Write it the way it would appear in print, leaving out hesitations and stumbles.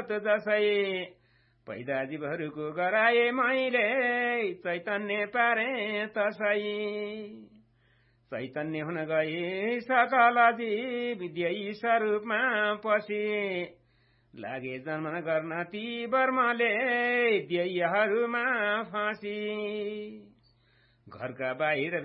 जगत जसै पैदा जीवहरूको गराए मैले चैतन्य पारे तसै चैतन्य हुन गए सकल जीव ध्येय स्वरूपमा पसी लागे जन्मन गर्न ती वर्मले ध्येयहरूमा फाँसी घरका बाहिर